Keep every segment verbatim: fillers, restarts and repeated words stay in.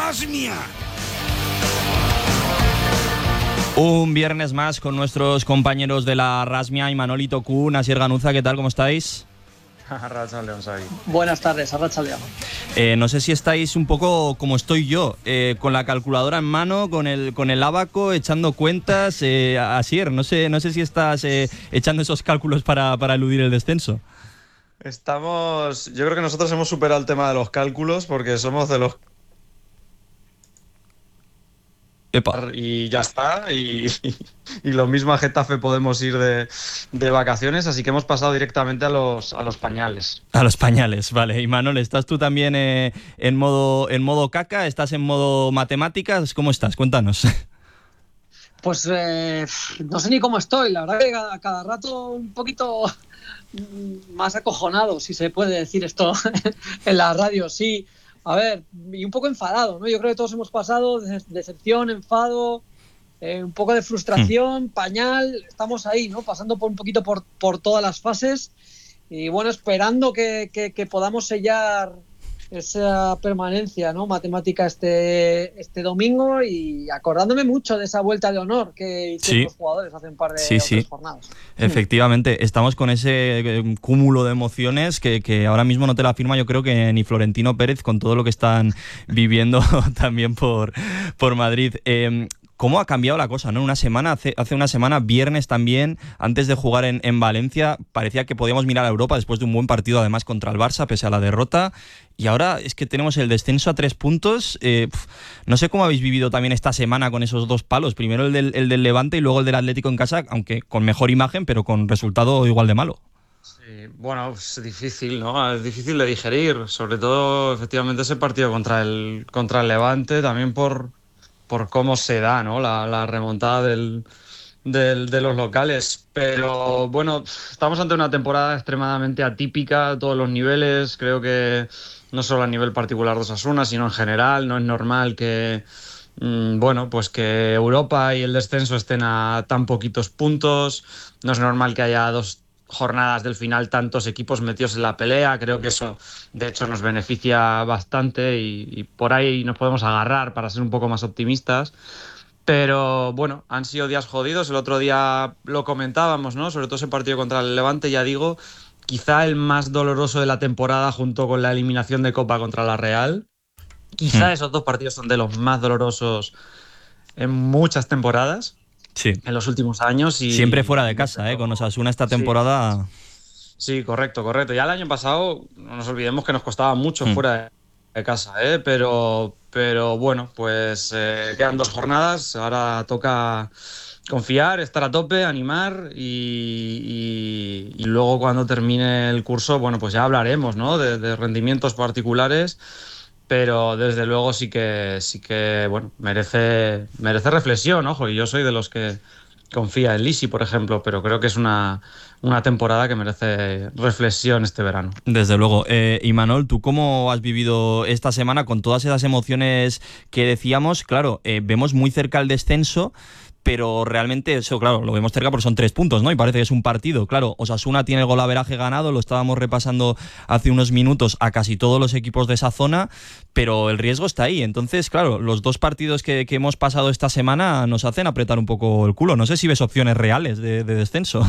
Rasmia. Un viernes más con nuestros compañeros de la Rasmia, Imanolito Kun, Asier Ganuza, ¿qué tal? ¿Cómo estáis? Buenas tardes, Arratsaldeon. Eh, no sé si estáis un poco como estoy yo, eh, con la calculadora en mano, con el con el ábaco, echando cuentas. Eh, Asier, no sé, no sé si estás eh, echando esos cálculos para, para eludir el descenso. Estamos, yo creo que nosotros hemos superado el tema de los cálculos porque somos de los... Epa. Y ya está, y, y lo mismo a Getafe podemos ir de, de vacaciones, así que hemos pasado directamente a los, a los pañales. A los pañales, vale. Y Manol, ¿estás tú también eh, en modo en modo caca? ¿Estás en modo matemáticas? ¿Cómo estás? Cuéntanos. Pues eh, no sé ni cómo estoy, la verdad que cada, cada rato un poquito más acojonado, si se puede decir esto en la radio, sí. A ver, y un poco enfadado, ¿no? Yo creo que todos hemos pasado de decepción, enfado, eh, un poco de frustración, mm. pañal, estamos ahí, ¿no? Pasando por un poquito por, por todas las fases y bueno, esperando que, que, que podamos sellar esa permanencia, ¿no? Matemática este, este domingo y acordándome mucho de esa vuelta de honor que hicieron sí. los jugadores hace un par de sí, sí. jornadas. Efectivamente, estamos con ese cúmulo de emociones que, que ahora mismo no te la firma yo creo que ni Florentino Pérez con todo lo que están viviendo también por, por Madrid. Eh, ¿Cómo ha cambiado la cosa, no? Una semana, hace, hace una semana, viernes también, antes de jugar en, en Valencia, parecía que podíamos mirar a Europa después de un buen partido, además contra el Barça, pese a la derrota. Y ahora es que tenemos el descenso a tres puntos. Eh, pf, no sé cómo habéis vivido también esta semana con esos dos palos. Primero el del, el del Levante y luego el del Atlético en casa, aunque con mejor imagen, pero con resultado igual de malo. Sí, bueno, es difícil, ¿no? Es difícil de digerir. Sobre todo, efectivamente, ese partido contra el, contra el Levante, también por... por cómo se da, ¿no? La, la remontada del, del, de los locales. Pero bueno, estamos ante una temporada extremadamente atípica a todos los niveles. Creo que no solo a nivel particular de Osasuna, sino en general. No es normal que, mmm, bueno, pues que Europa y el descenso estén a tan poquitos puntos. No es normal que haya dos jornadas del final tantos equipos metidos en la pelea. Creo que eso de hecho nos beneficia bastante y, y por ahí nos podemos agarrar para ser un poco más optimistas, pero bueno, han sido días jodidos. El otro día lo comentábamos, ¿no? Sobre todo ese partido contra el Levante, ya digo, quizá el más doloroso de la temporada junto con la eliminación de Copa contra la Real. Quizá mm. esos dos partidos son de los más dolorosos en muchas temporadas. Sí. En los últimos años. Y siempre fuera de casa, ¿eh? Con Osasuna esta temporada. Sí. sí, correcto, correcto. Ya el año pasado, no nos olvidemos que nos costaba mucho mm. fuera de casa, ¿eh? Pero, pero bueno, pues eh, quedan dos jornadas. Ahora toca confiar, estar a tope, animar y, y, y luego cuando termine el curso, bueno, pues ya hablaremos, ¿no? De, de rendimientos particulares. Pero desde luego sí que sí que bueno merece merece reflexión, ojo, y yo soy de los que confía en Lisi, por ejemplo, pero creo que es una, una temporada que merece reflexión este verano. Desde luego. Eh, Imanol, ¿tú cómo has vivido esta semana con todas esas emociones que decíamos? Claro, eh, vemos muy cerca el descenso, pero realmente eso, claro, lo vemos cerca porque son tres puntos, ¿no? Y parece que es un partido. Claro, Osasuna tiene el golaveraje ganado, lo estábamos repasando hace unos minutos a casi todos los equipos de esa zona, pero el riesgo está ahí. Entonces, claro, los dos partidos que, que hemos pasado esta semana nos hacen apretar un poco el culo. No sé si ves opciones reales de, de descenso.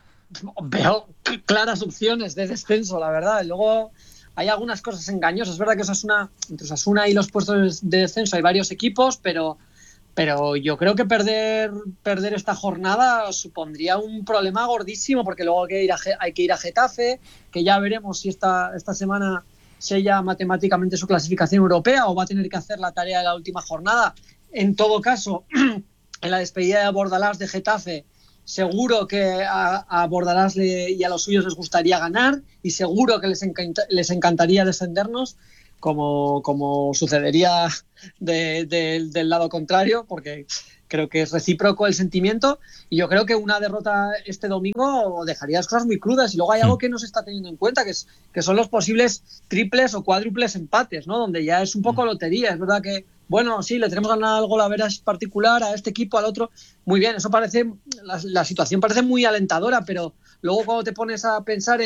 Veo claras opciones de descenso, la verdad. Y luego hay algunas cosas engañosas. Es verdad que Osasuna, entre Osasuna y los puestos de descenso hay varios equipos, pero... Pero yo creo que perder perder esta jornada supondría un problema gordísimo, porque luego hay que ir a, hay que ir a Getafe, que ya veremos si esta, esta semana sella matemáticamente su clasificación europea o va a tener que hacer la tarea de la última jornada. En todo caso, en la despedida de Bordalás de Getafe, seguro que a, a Bordalás le, y a los suyos les gustaría ganar y seguro que les, encanta, les encantaría descendernos, como, como sucedería de, de, del lado contrario, porque creo que es recíproco el sentimiento, y yo creo que una derrota este domingo dejaría las cosas muy crudas. Y luego hay algo que no se está teniendo en cuenta, que, es, que son los posibles triples o cuádruples empates, ¿no? Donde ya es un poco lotería. Es verdad que, bueno, sí, le tenemos ganado algo la veras particular a este equipo, al otro, muy bien, eso parece, la, la situación parece muy alentadora, pero luego cuando te pones a pensar en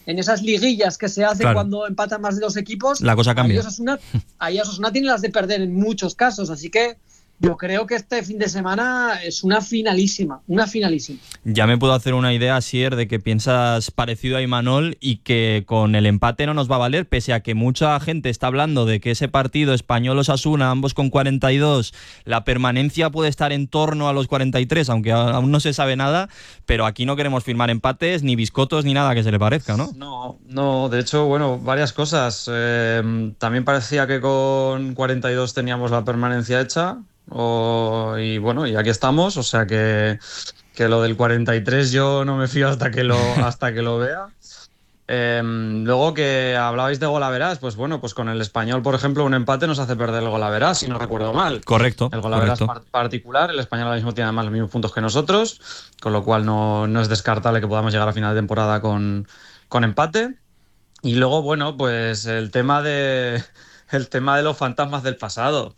en esas liguillas que se hacen claro. cuando empatan más de dos equipos, la cosa cambia. Ahí Osasuna, ahí Osasuna tiene las de perder en muchos casos, así que yo creo que este fin de semana es una finalísima, una finalísima. Ya me puedo hacer una idea, Asier, de que piensas parecido a Imanol y que con el empate no nos va a valer, pese a que mucha gente está hablando de que ese partido Español-Osasuna, ambos con cuarenta y dos, la permanencia puede estar en torno a los cuarenta y tres, aunque aún no se sabe nada, pero aquí no queremos firmar empates, ni biscotos, ni nada que se le parezca, ¿no? No, no, de hecho, bueno, varias cosas. Eh, también parecía que con cuarenta y dos teníamos la permanencia hecha. Oh, y bueno, y aquí estamos, o sea que, que lo del cuarenta y tres yo no me fío hasta que lo, hasta que lo vea. Eh, luego que hablabais de golaveras, pues bueno, pues con el Español, por ejemplo, un empate nos hace perder el golaveras, si no recuerdo mal. Correcto. El golaveras correcto. par- particular, el Español ahora mismo tiene además los mismos puntos que nosotros, con lo cual no, no es descartable que podamos llegar a final de temporada con, con empate. Y luego, bueno, pues el tema de, el tema de los fantasmas del pasado.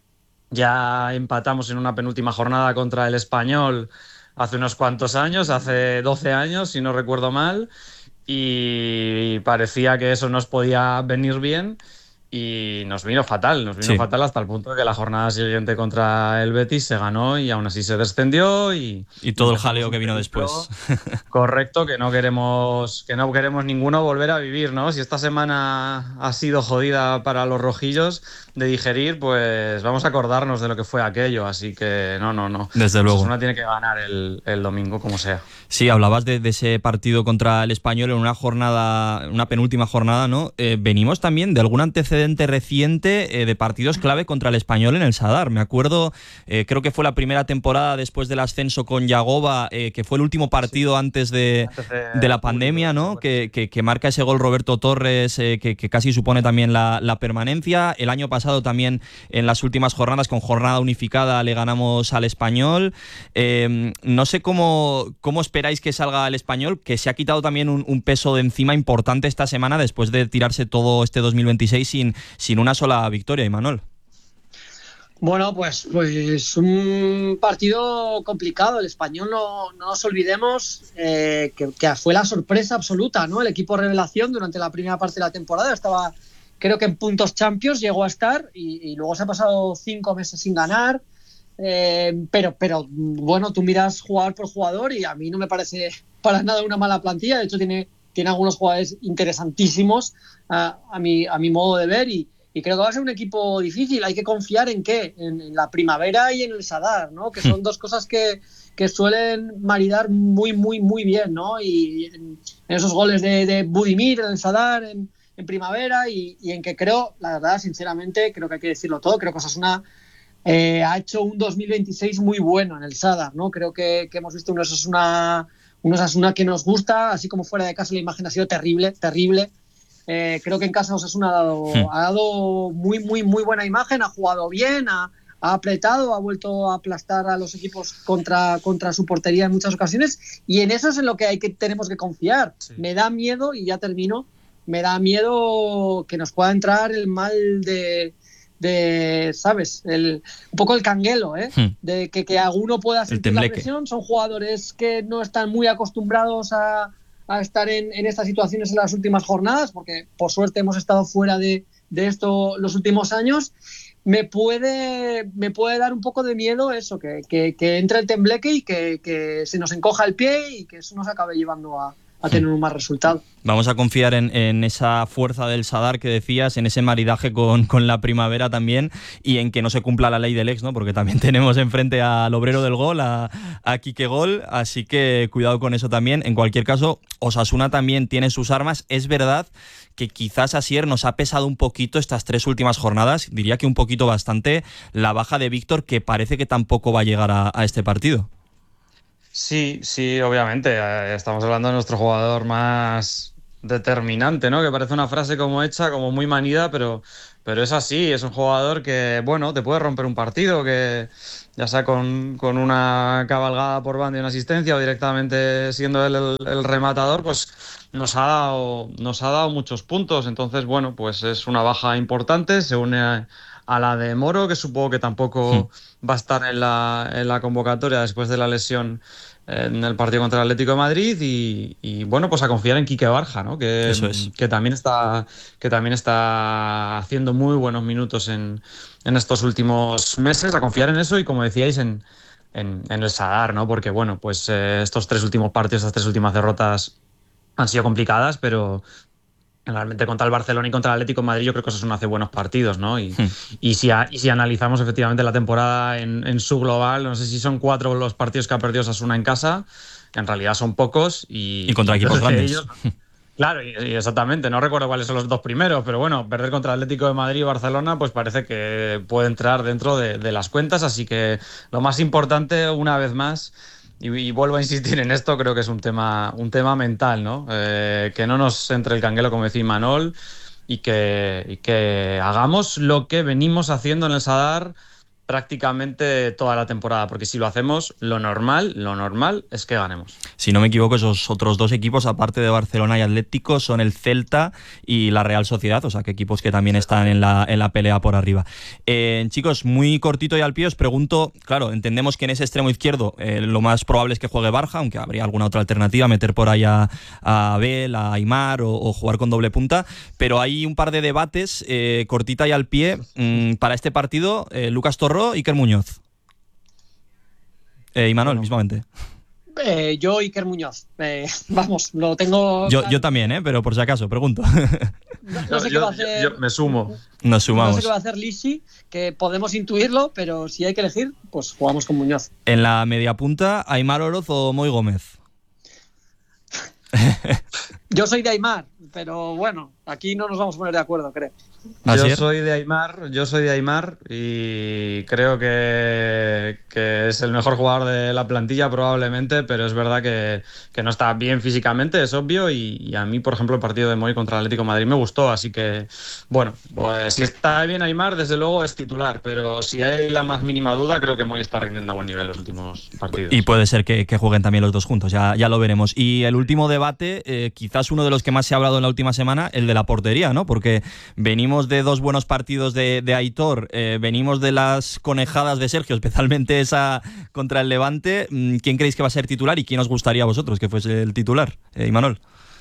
Ya empatamos en una penúltima jornada contra el Español hace unos cuantos años, hace doce años, si no recuerdo mal, y parecía que eso nos podía venir bien y nos vino fatal, nos vino Sí. fatal hasta el punto de que la jornada siguiente contra el Betis se ganó y aún así se descendió y, Y todo el empezamos jaleo un que vino periplo después. correcto que no queremos que no queremos ninguno volver a vivir, ¿no? Si esta semana ha sido jodida para los rojillos de digerir, pues vamos a acordarnos de lo que fue aquello, así que no, no, no. Desde luego. Osasuna tiene que ganar el, el domingo como sea. Sí, hablabas de, de ese partido contra el Español en una jornada, una penúltima jornada, ¿no? Eh, venimos también de algún antecedente reciente eh, de partidos clave contra el Español en el Sadar. Me acuerdo, eh, creo que fue la primera temporada después del ascenso con Yagoba, eh, que fue el último partido sí. antes, de, antes de, de la pandemia, ¿no? Que, que, que marca ese gol Roberto Torres, eh, que, que casi supone también la, la permanencia. El año pasado también en las últimas jornadas, con jornada unificada, le ganamos al Español. Eh, no sé cómo, cómo esperáis que salga el Español, que se ha quitado también un, un peso de encima importante esta semana después de tirarse todo este dos mil veintiséis sin, sin una sola victoria, Imanol. Bueno, pues, pues un partido complicado. El Español, no, no nos olvidemos eh, que, que fue la sorpresa absoluta, ¿no? El equipo revelación durante la primera parte de la temporada estaba, creo que en puntos Champions llegó a estar y, y luego se ha pasado cinco meses sin ganar. Eh, pero, pero bueno, tú miras jugador por jugador y a mí no me parece para nada una mala plantilla. De hecho, tiene, tiene algunos jugadores interesantísimos a, a, mi, a mi modo de ver y, y creo que va a ser un equipo difícil. Hay que confiar en qué, en, en la primavera y en el Sadar, ¿no? Que son dos cosas que, que suelen maridar muy, muy, muy bien, ¿no? Y en, en esos goles de, de Budimir en el Sadar, en, en primavera y, y en que creo, la verdad, sinceramente, creo que hay que decirlo todo, creo que Osasuna Eh, ha hecho un dos mil veintiséis muy bueno en el Sadar, ¿no? Creo que, que hemos visto un Osasuna, un Osasuna que nos gusta, así como fuera de casa la imagen ha sido terrible, terrible. Eh, creo que en casa Osasuna ha dado, hmm. ha dado muy, muy, muy buena imagen, ha jugado bien, ha, ha apretado, ha vuelto a aplastar a los equipos contra, contra su portería en muchas ocasiones y en eso es en lo que, hay que tenemos que confiar. Sí. Me da miedo, y ya termino, me da miedo que nos pueda entrar el mal de... de, ¿sabes? El, un poco el canguelo, ¿eh? Hmm. De que, que alguno pueda sentir la presión. Son jugadores que no están muy acostumbrados a, a estar en, en estas situaciones en las últimas jornadas, porque por suerte hemos estado fuera de, de esto los últimos años. Me puede, me puede dar un poco de miedo eso, que, que, que entre el tembleque y que, que se nos encoja el pie y que eso nos acabe llevando a a tener un mal resultado. Vamos a confiar en, en esa fuerza del Sadar que decías, en ese maridaje con, con la primavera también y en que no se cumpla la ley del ex, ¿no? Porque también tenemos enfrente al obrero del gol, a, a Quique Gol, así que cuidado con eso también. En cualquier caso, Osasuna también tiene sus armas. Es verdad que quizás Asier nos ha pesado un poquito estas tres últimas jornadas, diría que un poquito bastante, la baja de Víctor, que parece que tampoco va a llegar a, a este partido. Sí, sí, obviamente. Estamos hablando de nuestro jugador más determinante, ¿no? Que parece una frase como hecha, como muy manida, pero, pero es así. Es un jugador que, bueno, te puede romper un partido, que ya sea con, con una cabalgada por banda y una asistencia o directamente siendo él el, el rematador, pues nos ha dado, nos ha dado muchos puntos. Entonces, bueno, pues es una baja importante, se une a, a la de Moro, que supongo que tampoco hmm. va a estar en la, en la convocatoria después de la lesión en el partido contra el Atlético de Madrid, y, y bueno, pues a confiar en Quique Barja, ¿no? Que, Eso es. que también está que también está haciendo muy buenos minutos en, en estos últimos meses, a confiar en eso y, como decíais, en, en, en el Sadar, ¿no? Porque bueno, pues eh, estos tres últimos partidos, estas tres últimas derrotas han sido complicadas, pero realmente contra el Barcelona y contra el Atlético de Madrid yo creo que Osasuna hace buenos partidos, ¿no? Y, hmm. y, si, a, y si analizamos efectivamente la temporada en, en su global, no sé si son cuatro los partidos que ha perdido Osasuna en casa, que en realidad son pocos. Y, y contra y equipos grandes. Ellos, claro, y, y exactamente, no recuerdo cuáles son los dos primeros, pero bueno, perder contra el Atlético de Madrid y Barcelona pues parece que puede entrar dentro de, de las cuentas, así que lo más importante, una vez más, Y, y vuelvo a insistir en esto, creo que es un tema, un tema mental, ¿no? Eh, que no nos entre el canguelo, como decía Imanol, y que, y que hagamos lo que venimos haciendo en el Sadar prácticamente toda la temporada, porque si lo hacemos, lo normal, lo normal es que ganemos. Si no me equivoco, esos otros dos equipos, aparte de Barcelona y Atlético, son el Celta y la Real Sociedad, o sea que equipos que también están en la, en la pelea por arriba. Eh, chicos, muy cortito y al pie os pregunto, claro, entendemos que en ese extremo izquierdo eh, lo más probable es que juegue Barja, aunque habría alguna otra alternativa, meter por ahí a, a Abel, a Aimar o, o jugar con doble punta, pero hay un par de debates, eh, cortita y al pie, mmm, para este partido, eh, Lucas Torro, Iker Muñoz. Eh, Imanol, bueno, mismamente. Eh, yo, Iker Muñoz. Eh, vamos, lo tengo. Yo, yo también, ¿eh? Pero por si acaso, pregunto. No, no sé yo, qué va a hacer. Yo, yo me sumo. Nos sumamos. No sé qué va a hacer Lisi, que podemos intuirlo, pero si hay que elegir, pues jugamos con Muñoz. En la media punta, Aimar Oroz o Moi Gómez. Yo soy de Aimar, pero bueno, aquí no nos vamos a poner de acuerdo, creo. Yo soy de Aimar, yo soy de Aimar y creo que, que es el mejor jugador de la plantilla probablemente, pero es verdad que, que no está bien físicamente, es obvio, y, y a mí, por ejemplo, el partido de Moi contra el Atlético de Madrid me gustó, así que, bueno, pues si está bien Aimar, desde luego es titular, pero si hay la más mínima duda, creo que Moi está rindiendo a buen nivel los últimos partidos. Y puede ser que, que jueguen también los dos juntos, ya, ya lo veremos. Y el último debate, eh, quizás uno de los que más se ha hablado en la última semana, el de la portería, ¿no? Porque venimos de dos buenos partidos de, de Aitor, eh, venimos de las conejadas de Sergio, especialmente esa contra el Levante. ¿Quién creéis que va a ser titular y quién os gustaría a vosotros que fuese el titular? Eh, Imanol.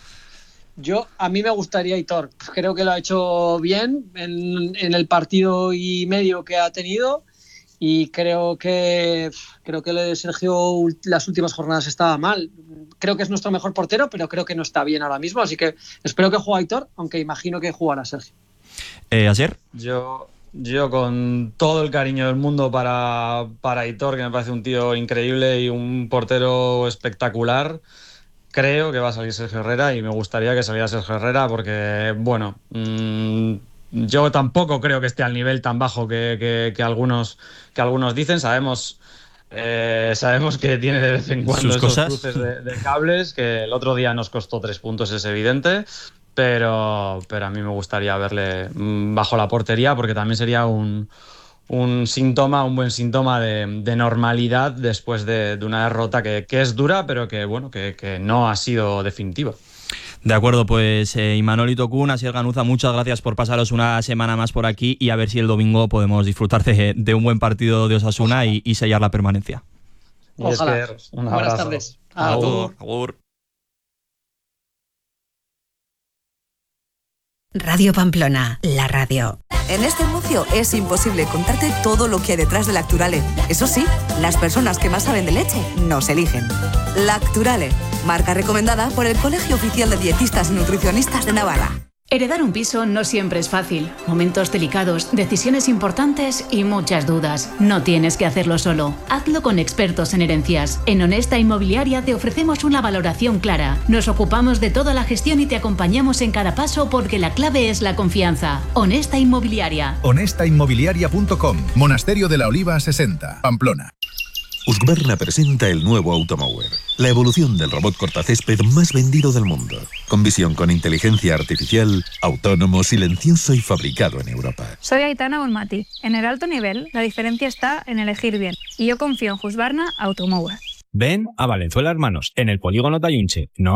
Yo, a mí me gustaría Aitor. Creo que lo ha hecho bien en, en el partido y medio que ha tenido, y creo que creo que Sergio las últimas jornadas estaba mal. Creo que es nuestro mejor portero, pero creo que no está bien ahora mismo, así que espero que juegue Aitor, aunque imagino que jugará Sergio. Eh, ¿Asier? Yo, yo con todo el cariño del mundo para, para Aitor, que me parece un tío increíble y un portero espectacular, creo que va a salir Sergio Herrera, y me gustaría que saliera Sergio Herrera porque, bueno, mmm, yo tampoco creo que esté al nivel tan bajo que, que, que, algunos, que algunos dicen. Sabemos... Eh, sabemos que tiene de vez en cuando sus esos cosas. cruces de, de cables, que el otro día nos costó tres puntos, es evidente, pero, pero a mí me gustaría verle bajo la portería, porque también sería un, un síntoma, un buen síntoma de, de normalidad después de, de una derrota que, que es dura, pero que, bueno, que, que no ha sido definitiva. De acuerdo, pues eh, Imanol y Tokun, Asier Ganuza, muchas gracias por pasaros una semana más por aquí, y a ver si el domingo podemos disfrutar de, de un buen partido de Osasuna y, y sellar la permanencia. Ojalá. Un Buenas tardes. Agur. Agur. Radio Pamplona, la radio. En este anuncio es imposible contarte todo lo que hay detrás de Lacturale. Eso sí, las personas que más saben de leche nos eligen. Lacturale, marca recomendada por el Colegio Oficial de Dietistas y Nutricionistas de Navarra. Heredar un piso no siempre es fácil. Momentos delicados, decisiones importantes y muchas dudas. No tienes que hacerlo solo. Hazlo con expertos en herencias. En Honesta Inmobiliaria te ofrecemos una valoración clara. Nos ocupamos de toda la gestión y te acompañamos en cada paso, porque la clave es la confianza. Honesta Inmobiliaria. honesta inmobiliaria punto com. Monasterio de la Oliva sesenta, Pamplona. Husqvarna presenta el nuevo Automower, la evolución del robot cortacésped más vendido del mundo, con visión con inteligencia artificial, autónomo, silencioso y fabricado en Europa. Soy Aitana Bonmati. En el alto nivel, la diferencia está en elegir bien, y yo confío en Husqvarna Automower. Ven a Valenzuela Hermanos, en el polígono Tayunche. No